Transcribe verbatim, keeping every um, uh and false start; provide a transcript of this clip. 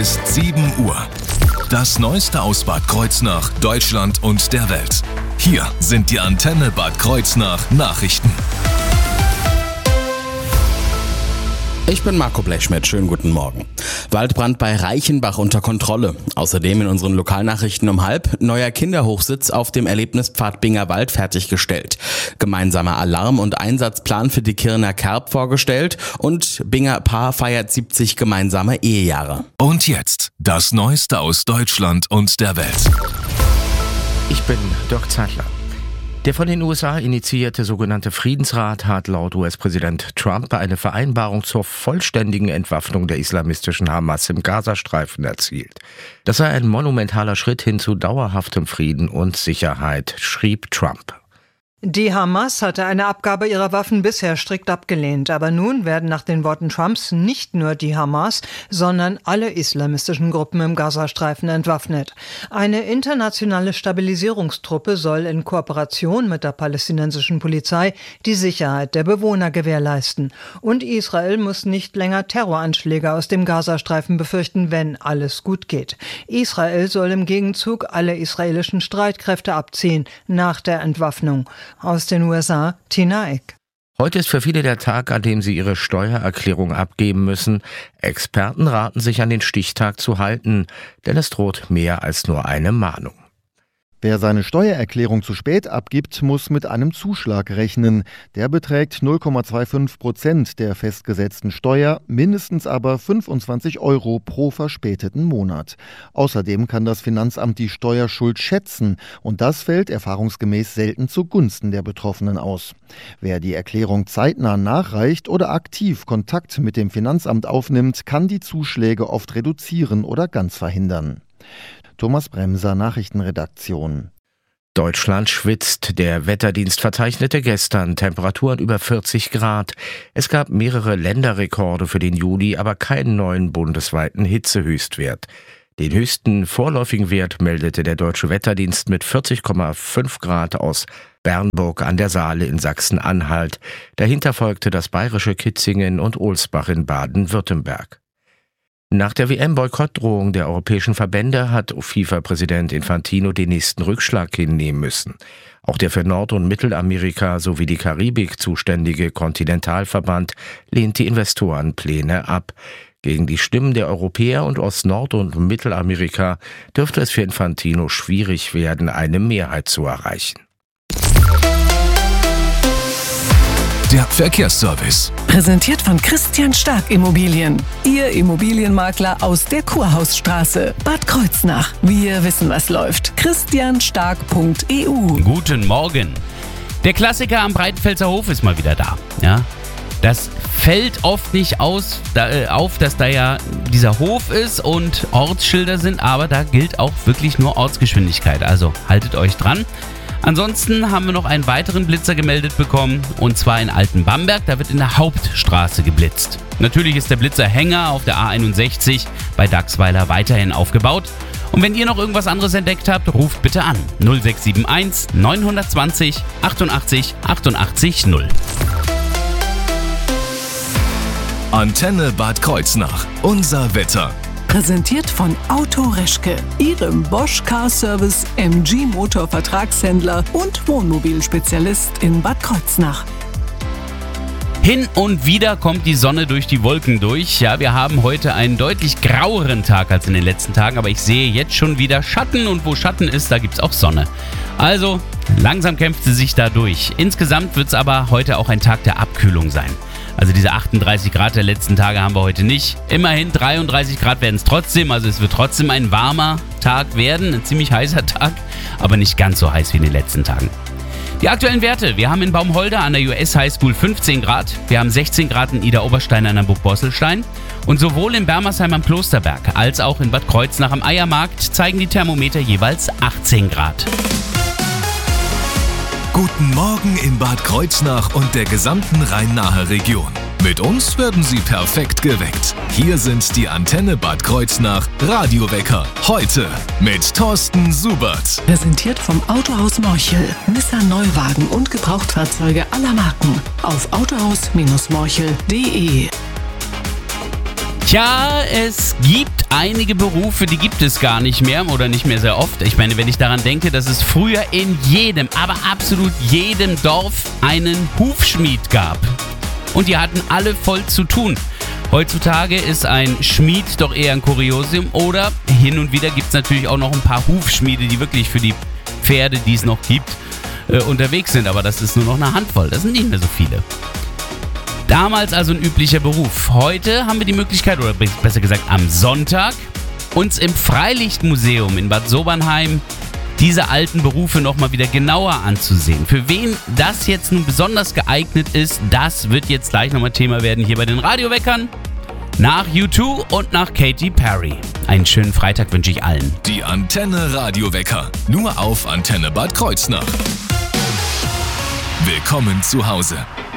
Ist sieben Uhr. Das Neueste aus Bad Kreuznach, Deutschland und der Welt. Hier sind die Antenne Bad Kreuznach Nachrichten. Ich bin Marco Blechschmidt, schönen guten Morgen. Waldbrand bei Reichenbach unter Kontrolle. Außerdem in unseren Lokalnachrichten um halb, neuer Kinderhochsitz auf dem Erlebnispfad Bingerwald fertiggestellt. Gemeinsamer Alarm- und Einsatzplan für die Kirner Kerb vorgestellt und Binger Paar feiert siebzig gemeinsame Ehejahre. Und jetzt das Neueste aus Deutschland und der Welt. Ich bin Dirk Zeitler. Der von den U S A initiierte sogenannte Friedensrat hat laut U S-Präsident Trump eine Vereinbarung zur vollständigen Entwaffnung der islamistischen Hamas im Gazastreifen erzielt. Das sei ein monumentaler Schritt hin zu dauerhaftem Frieden und Sicherheit, schrieb Trump. Die Hamas hatte eine Abgabe ihrer Waffen bisher strikt abgelehnt, aber nun werden nach den Worten Trumps nicht nur die Hamas, sondern alle islamistischen Gruppen im Gazastreifen entwaffnet. Eine internationale Stabilisierungstruppe soll in Kooperation mit der palästinensischen Polizei die Sicherheit der Bewohner gewährleisten. Und Israel muss nicht länger Terroranschläge aus dem Gazastreifen befürchten, wenn alles gut geht. Israel soll im Gegenzug alle israelischen Streitkräfte abziehen nach der Entwaffnung. Aus den U S A, Tina Eck. Heute ist für viele der Tag, an dem sie ihre Steuererklärung abgeben müssen. Experten raten sich an den Stichtag zu halten, denn es droht mehr als nur eine Mahnung. Wer seine Steuererklärung zu spät abgibt, muss mit einem Zuschlag rechnen. Der beträgt null Komma fünfundzwanzig Prozent der festgesetzten Steuer, mindestens aber fünfundzwanzig Euro pro verspäteten Monat. Außerdem kann das Finanzamt die Steuerschuld schätzen und das fällt erfahrungsgemäß selten zugunsten der Betroffenen aus. Wer die Erklärung zeitnah nachreicht oder aktiv Kontakt mit dem Finanzamt aufnimmt, kann die Zuschläge oft reduzieren oder ganz verhindern. Thomas Bremser, Nachrichtenredaktion. Deutschland schwitzt. Der Wetterdienst verzeichnete gestern Temperaturen über vierzig Grad. Es gab mehrere Länderrekorde für den Juli, aber keinen neuen bundesweiten Hitzehöchstwert. Den höchsten vorläufigen Wert meldete der Deutsche Wetterdienst mit vierzig Komma fünf Grad aus Bernburg an der Saale in Sachsen-Anhalt. Dahinter folgte das bayerische Kitzingen und Ohlsbach in Baden-Württemberg. Nach der W M-Boykottdrohung der europäischen Verbände hat FIFA-Präsident Infantino den nächsten Rückschlag hinnehmen müssen. Auch der für Nord- und Mittelamerika sowie die Karibik zuständige Kontinentalverband lehnt die Investorenpläne ab. Gegen die Stimmen der Europäer und aus Nord- und Mittelamerika dürfte es für Infantino schwierig werden, eine Mehrheit zu erreichen. Der Verkehrsservice. Präsentiert von Christian Stark Immobilien. Ihr Immobilienmakler aus der Kurhausstraße, Bad Kreuznach. Wir wissen, was läuft. christian stark punkt e u. Guten Morgen. Der Klassiker am Breitenfelser Hof ist mal wieder da. Ja, das fällt oft nicht aus, da, äh, auf, dass da ja dieser Hof ist und Ortsschilder sind, aber da gilt auch wirklich nur Ortsgeschwindigkeit. Also haltet euch dran. Ansonsten haben wir noch einen weiteren Blitzer gemeldet bekommen, und zwar in Altenbamberg. Da wird in der Hauptstraße geblitzt. Natürlich ist der Blitzerhänger auf der A einundsechzig bei Dachsweiler weiterhin aufgebaut. Und wenn ihr noch irgendwas anderes entdeckt habt, ruft bitte an null sechs sieben eins neun zwei null achtundachtzig achtundachtzig null. Antenne Bad Kreuznach. Unser Wetter. Präsentiert von Auto Reschke, Ihrem Bosch Car Service M G Motor Vertragshändler und Wohnmobilspezialist in Bad Kreuznach. Hin und wieder kommt die Sonne durch die Wolken durch. Ja, wir haben heute einen deutlich graueren Tag als in den letzten Tagen, aber ich sehe jetzt schon wieder Schatten, und wo Schatten ist, da gibt's auch Sonne. Also, langsam kämpft sie sich da durch. Insgesamt wird's aber heute auch ein Tag der Abkühlung sein. Also diese achtunddreißig Grad der letzten Tage haben wir heute nicht. Immerhin dreiunddreißig Grad werden es trotzdem. Also es wird trotzdem ein warmer Tag werden, ein ziemlich heißer Tag, aber nicht ganz so heiß wie in den letzten Tagen. Die aktuellen Werte: Wir haben in Baumholder an der U S High School fünfzehn Grad, wir haben sechzehn Grad in Idar-Oberstein an der Burg Bosselstein und sowohl in Bermersheim am Klosterberg als auch in Bad Kreuznach am Eiermarkt zeigen die Thermometer jeweils achtzehn Grad. Guten Morgen in Bad Kreuznach und der gesamten Rhein-Nahe Region. Mit uns werden Sie perfekt geweckt. Hier sind die Antenne Bad Kreuznach Radiowecker. Heute mit Thorsten Subert. Präsentiert vom Autohaus Morchel. Nissan Neuwagen und Gebrauchtfahrzeuge aller Marken. Auf autohaus Bindestrich morchel punkt de. Tja, es gibt einige Berufe, die gibt es gar nicht mehr oder nicht mehr sehr oft. Ich meine, wenn ich daran denke, dass es früher in jedem, aber absolut jedem Dorf einen Hufschmied gab. Und die hatten alle voll zu tun. Heutzutage ist ein Schmied doch eher ein Kuriosum oder hin und wieder gibt es natürlich auch noch ein paar Hufschmiede, die wirklich für die Pferde, die es noch gibt, äh, unterwegs sind. Aber das ist nur noch eine Handvoll, das sind nicht mehr so viele. Damals also ein üblicher Beruf. Heute haben wir die Möglichkeit, oder besser gesagt am Sonntag, uns im Freilichtmuseum in Bad Sobernheim diese alten Berufe nochmal wieder genauer anzusehen. Für wen das jetzt nun besonders geeignet ist, das wird jetzt gleich nochmal Thema werden hier bei den Radioweckern. Nach U zwei und nach Katy Perry. Einen schönen Freitag wünsche ich allen. Die Antenne Radiowecker. Nur auf Antenne Bad Kreuznach. Willkommen zu Hause.